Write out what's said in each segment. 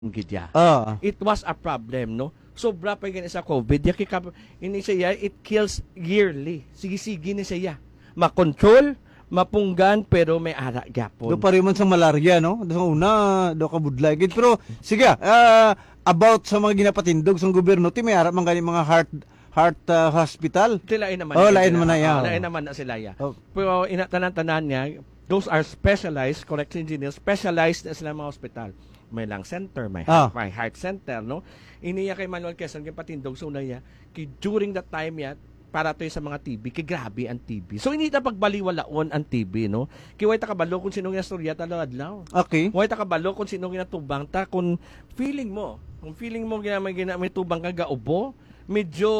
gidya. Ah, It was a problem, no? Sobra pa yan sa COVID. Ini siya, it kills yearly. Sige-sige ni siya. Makontrol, mapunggan, pero may ara do gyapon. pa rin man sa malaria, no? Do sa una, do ka budlay. Gid. Pero, sige, about sa mga ginapatindog sa gobyerno, ti may harap man gani mga heart hospital. Lain naman. Oh, yan lain sila. man na yan. Lain naman na sila ya. Oh. Pero inatanan-tanan niya, those are specialized, correct engineers, specialized na sila mga hospital. May lung center, may heart center, no? Iniya kay Manuel Quezon, kay patindog sa una niya, during that time ya, para to sa mga TB, kay grabe ang TB. So, hindi na pagbaliwalaon ang TB, no? Kaya way takabalo kung sinong nastorya talo-adlaw. Okay. Way takabalo kung sinong ginatubang ta, kung feeling mo may tubang ka gaubo, medyo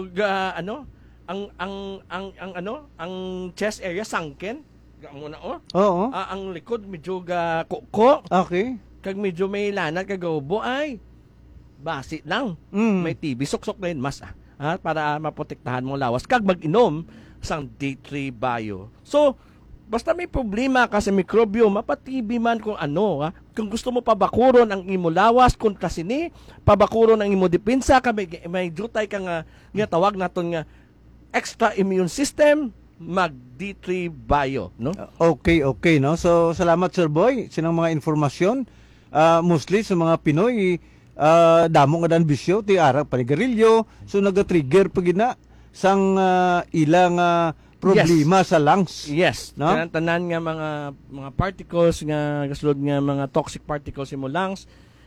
ang chest area sunken, muna Oo. ang likod medyo kuko, Okay. kag medyo may lanat kag gaubo ay basi lang. May TB suksok na yun mas para maprotektahan mo lawas kag mag-inom sang D3 Bio. So basta may problema ka sa mikrobyo, mapa-TB man kung ano, kung gusto mo pabakuron ang imo lawas kontra sini, pabakuron ang imo depensa ka may jutay ka nga tawag naton nga extra immune system, mag D3 Bio, no? Okay, no? So, salamat, Sir Boy, sinang mga informasyon. Mostly sa mga Pinoy, damo nga dan bisyo, ti arak panigarilyo, so naga-trigger pagina sang ilang problema sa lungs. Yes, no? tanan nga mga particles nga gasulod nga mga toxic particles imo lungs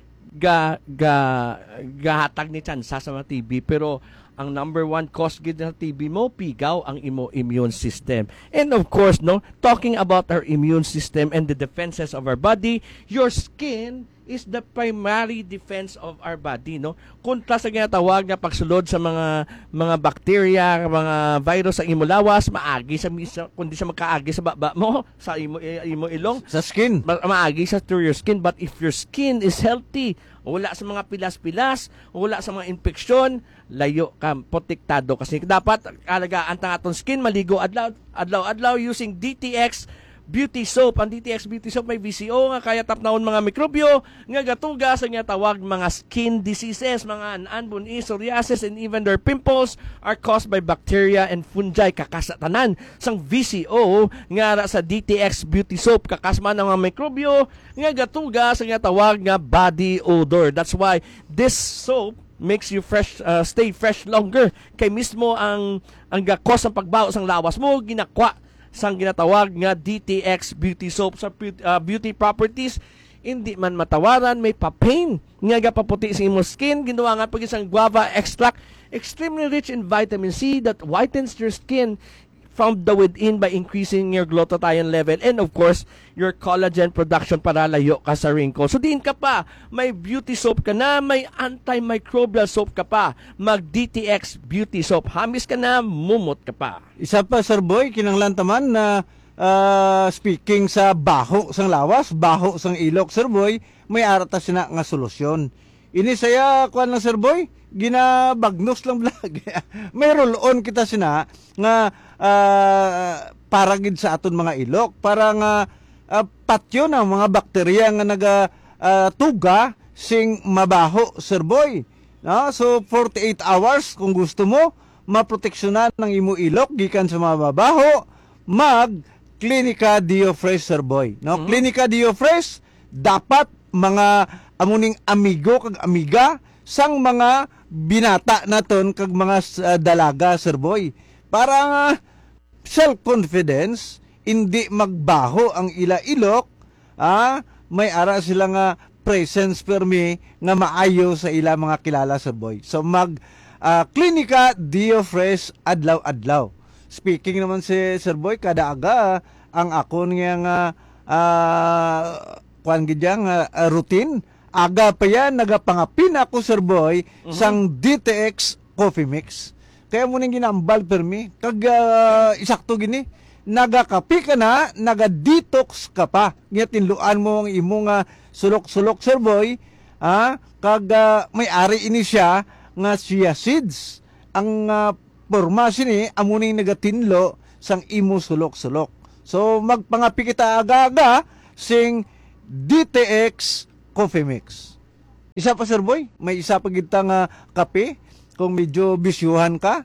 gahatag ni tsansa sa mga TB, pero ang number one cause gid ng TB mo, pigaw ang imo immune system. And of course, no, talking about our immune system and the defenses of our body, your skin is the primary defense of our body, no? Kontra sa ginatawag na pagsulod sa mga bacteria, mga virus sa imo lawas, maagi sa kundi sa makaagi sa baba mo, sa imo ilong, Sa skin. maagi sa through your skin. But if your skin is healthy, wala sa mga pilas-pilas, wala sa mga infeksyon, layo ka, protektado kasi dapat alagaan ta atong skin, maligo adlaw using DTX Beauty Soap. Ang DTX Beauty Soap may VCO nga kaya tapnaon mga mikrobyo nga gatuga sa nga tawag mga skin diseases, mga anbuni, psoriasis, and even their pimples are caused by bacteria and fungi. Kakasatanan sang VCO nga sa DTX Beauty Soap, kakasman ng mga mikrobyo nga gatuga sa nga tawag nga body odor. That's why this soap makes you fresh, stay fresh longer. Kay mismo ang gakos ng pagbaho sang lawas mo ginakwa sang ginatawag nga DTX Beauty Soap sa beauty properties, hindi man matawaran, may papain nga gapaputi sa imong skin. Ginawa nga pag isang guava extract, extremely rich in vitamin C that whitens your skin from the within by increasing your glutathione level and of course your collagen production para layo ka sa wrinkles. So diin ka pa, may beauty soap ka na, may antimicrobial soap ka pa, mag DTX Beauty Soap, hamis ka na, mumot ka pa. Isa pa, Sir Boy, kinanglan taman na speaking sa baho sang lawas, baho sang ilok, Sir Boy, may arata sina nga solusyon. Ini saya kuan lang, Sir Boy, ginabagnos lang vlog. May roll-on kita sina nga para gid sa aton mga ilok, para nga patyo ng mga bakterya nga naga tuga sing mabaho, Sir Boy. No? So 48 hours kung gusto mo maproteksyonan ng imo ilok gikan sa mga mabaho, mag Clinica Diofresh, Sir Boy. No? Clinica Diofresh dapat mga amuning amigo kag amiga sang mga binata naton kag mga dalaga, Sir Boy, para nga self-confidence, hindi magbaho ang ila ilok, may ara sila nga presence permi nga maayo sa ila mga kilala, Sir Boy. So mag Clinica Diofresh adlaw-adlaw. Speaking naman si Sir Boy, kada aga ang akon nga kuan gid routine, aga pa yan nagapangapin ako, Sir Boy, sang DTX Coffee Mix. Kaya mo nang ginambal permi, kag isakto gini, nagakapi ka na, naga-detox ka pa. Nga tinluan mo ang imong sulok-sulok, Sir Boy, kag may ari ini siya nga chia seeds. Ang porma sini amo ning nagatinlo sang imo sulok-sulok. So magpangapi kita aga-aga sing DTX Coffee Mix. Isa pa, Sir Boy, may isa pa kita nga kape kung medyo bisyuhan ka.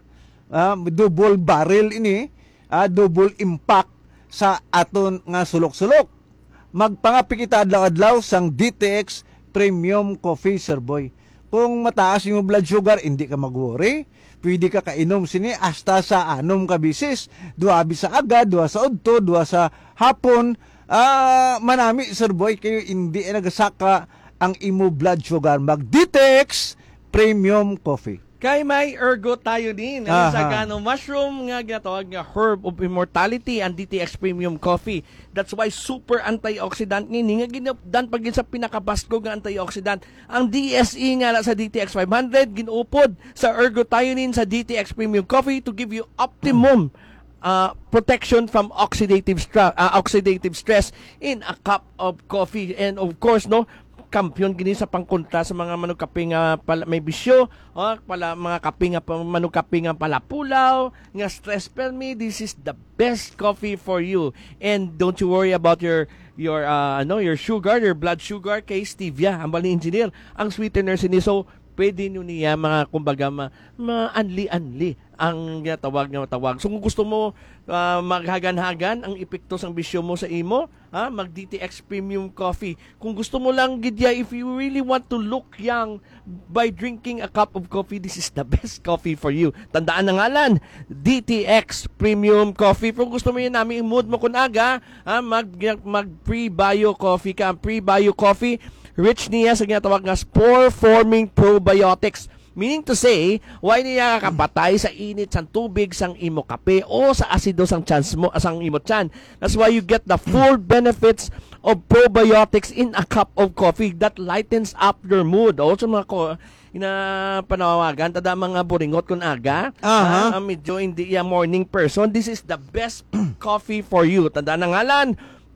Double barrel ini, double impact sa aton nga sulok-sulok. Magpangapi kita adlaw-adlaw sang DTX Premium Coffee, Sir Boy. Kung mataas yung blood sugar, hindi ka mag-worry. Pwede ka kainom sini hasta sa 6 ka bisis. 2 bisa agad, 2 sa udto, 2 sa hapon. Manami, Sir Boy, kayo hindi nagasaka ang imo blood sugar. Mag-DTX Premium Coffee. Kay may ergo tayo din. Ang sagano mushroom nga ginatawag nga herb of immortality ang DTX Premium Coffee. That's why super antioxidant ni nga ginapdan pag sa pinakabasko nga antioxidant. Ang DSE nga sa DTX 500 ginupod sa ergothioneine sa DTX Premium Coffee to give you optimum protection from oxidative stress in a cup of coffee. And of course, no, kampiyon gini sa pangkontra sa mga manukaping may bisyo, mga kaping manukaping palapulaw, nga stress permi. This is the best coffee for you. And don't you worry about your sugar, your blood sugar kay stevia. Ang bali engineer, ang sweetener sini, so pwede nyo niya mga kumbaga ma-anli-anli ang tawag. So kung gusto mo maghagan-hagan ang epekto sang bisyo mo sa imo, mag DTX Premium Coffee. Kung gusto mo lang gidya, if you really want to look young by drinking a cup of coffee, this is the best coffee for you. Tandaan na ngalan, DTX Premium Coffee. Kung gusto mo yun namin i-mood mo kun aga, mag pre-bio coffee ka. Ang pre-bio coffee, rich niya sa ginatawag nga spore-forming probiotics. Meaning to say, why niya kakapatay sa init sang tubig sang imo kape o sa asido sang chance mo sang imo chan. That's why you get the full benefits of probiotics in a cup of coffee that lightens up your mood. Also mga panawagan, tada mga buringot kun aga, medyo hindi morning person, this is the best coffee for you. Tanda na ngalan,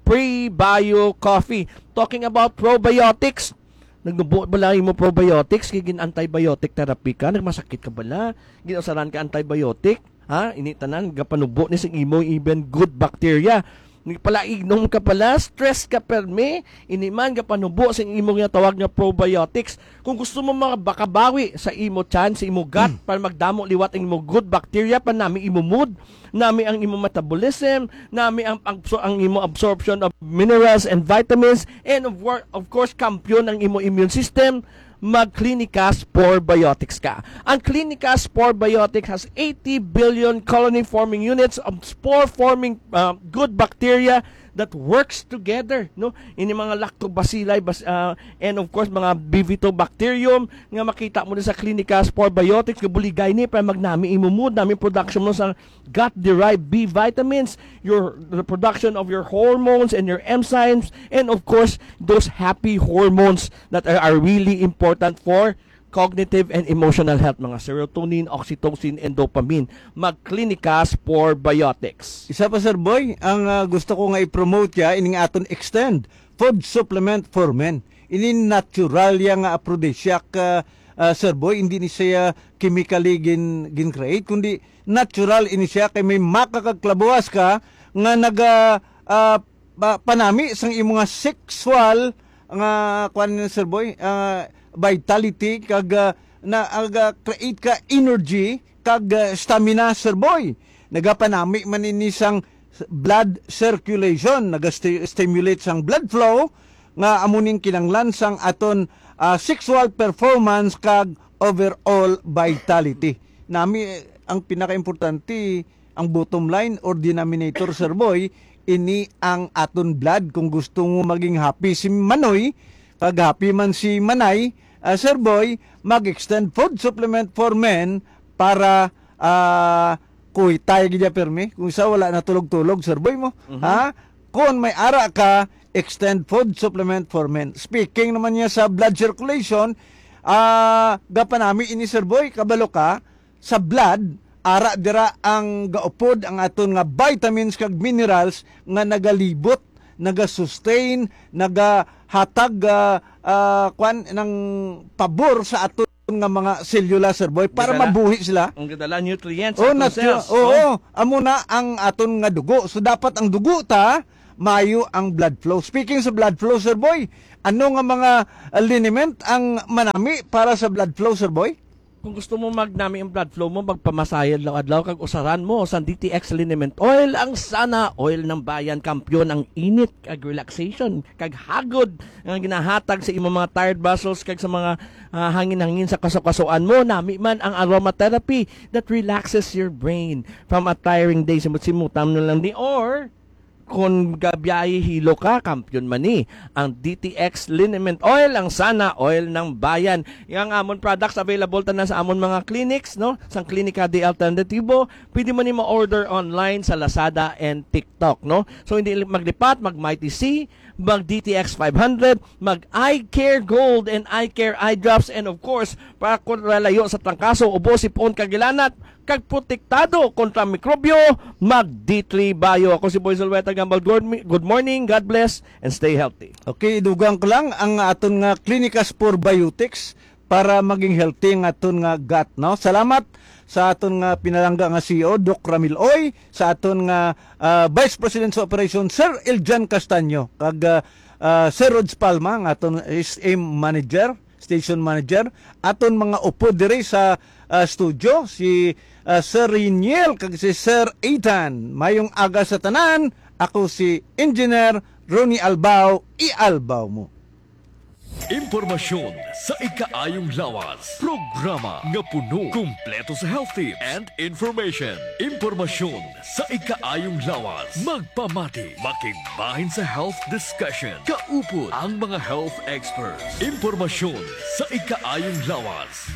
Pre-Bio Coffee. Talking about probiotics, nagnubuot bala mo probiotics, kaya antibiotic therapy ka, nagmasakit ka bala, ginausaran ka antibiotic, initanan, gapanubo ni sing imo even good bacteria. Pala ignom ka pala, stress ka perme, iniman ka panubo sa imo nga tawag nga probiotics. Kung gusto mo makabawi sa imo chan, sa imo gut, para magdamo liwat ang imo good bacteria, pa nami imo mood, nami ang imo metabolism, nami ang imo absorption of minerals and vitamins, and of course, kampiyon ang imo immune system, mag-Clinica Spore Biotics ka. Ang Clinica Spore Biotics has 80 billion colony-forming units of spore-forming good bacteria that works together, no? Ini mga lactobacilli and of course mga bifidobacterium nga makita mo sa Clinica Spore Biotics, gabuligay ni para magnami imumud nami production mo sa gut-derived B vitamins, the production of your hormones and your enzymes, and of course those happy hormones that are really important for cognitive and emotional health, mga serotonin, oxytocin, and dopamine. Mag-Clinica Spore Biotics. Isa pa, Sir Boy, ang gusto ko nga i-promote ya, ining aton extend food supplement for men. Ini natural yang aphrodisiac, Sir Boy, hindi ni siya chemically gin-create, kundi natural ini siya, kay may makakagklabuas ka nga panami sang imo nga sexual nga Sir Boy, vitality kag create ka energy kag stamina, Sir Boy. Nagapanami man ini sang blood circulation, naga-stimulate sang blood flow nga amuning kinanglan sang aton sexual performance kag overall vitality. Nami ang pinaka-importante, ang bottom line or denominator, Sir Boy, ini ang aton blood. Kung gusto mo maging happy si Manoy, pag happy man si Manay, Sir Boy, mag-extend food supplement for men para kuy tayo gidya permi. Kung isa wala na tulog-tulog, Sir Boy mo. Kung may ara ka, extend food supplement for men. Speaking naman niya sa blood circulation, gapanami ini, Sir Boy, kabalo ka, sa blood, ara dira ang gaupod ang aton nga vitamins kag minerals nga nagalibot, naga-sustain, nagahatag ng pabor sa aton nga mga selula, Sir Boy, para mabuhi sila. Ang gadala nutrients sa cells. Amo na ang aton nga dugo. So dapat ang dugo ta mayo ang blood flow. Speaking sa blood flow, Sir Boy, Ano nga mga liniment ang manami para sa blood flow, Sir Boy? Kung gusto mo magnami ang blood flow mo, magpamasayan lang adlaw kag usaran mo sa DTX Liniment Oil, ang sana oil ng bayan, kampyon ang init kag relaxation kag hagod ang ginahatag sa imong mga tired muscles kag sa mga hangin-hangin sa kasukasuan mo. Nami man ang aromatherapy that relaxes your brain from a tiring day. Simut-simutan na lang ni or kung gabiyahe hilo ka, kampyon man ni ang DTX Liniment Oil, ang sana oil ng bayan. Yang amon products available tanan sa amon mga clinics, no? Sang Klinika de Alternativo, pwede mo ni ma-order online sa Lazada and TikTok, no? So hindi maglipat, mag Mighty C, mag DTX 500, mag Eye Care Gold and Eye Care Eye Drops, and of course, para kung layo sa trangkaso, ubo, sipon, kagilanat, kag protektado kontra mikrobyo, mag D3 Bio. Ako si Boy Zalweta Gambal. Good morning, God bless, and stay healthy. Okay, idugang ko lang ang aton nga Clinicas for Biotics para maging healthy ang aton nga gut, no? Salamat sa aton nga pinalangga nga CEO Doc Ramil Oy, sa aton nga Vice President sa Operations Sir Eljan Castaño, kag Sir Rods Palma nga aton SM Manager, Station Manager, aton mga upo diri sa studio, si Sir Riniel kag si Sir Ethan. Mayong aga sa tanan. Ako si Engineer Ronnie Albao, i-albaw mo. Impormasyon sa ikaayong lawas. Programa nga puno, kumpleto sa health tips and information. Impormasyon sa ikaayong lawas. Magpamati, makigbahin sa health discussion. Kaupod ang mga health experts. Impormasyon sa ikaayong lawas.